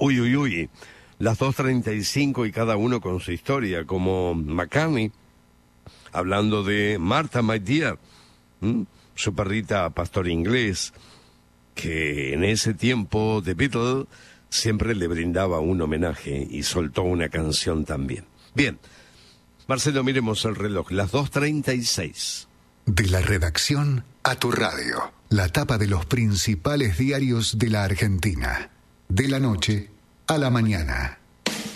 Uy, uy, uy. Las 2:35 y cada uno con su historia, como McCartney, hablando de Martha, my dear, su perrita pastor inglés, que en ese tiempo The Beatles siempre le brindaba un homenaje y soltó una canción también. Bien, Marcelo, miremos el reloj, las 2:36. De la redacción a tu radio, la tapa de los principales diarios de la Argentina. De la noche a la mañana.